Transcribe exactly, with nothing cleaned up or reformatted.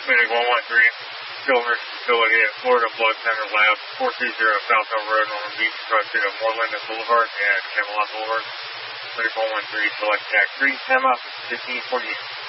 Clinic one one three, Silver Facility at Florida Blood Center Lab, four three zero South Elm Road, Norman Beach, across street of Moreland and Boulevard and Camelot Boulevard. Clinic one one three, select tax three, Emma, fifteen forty-eight.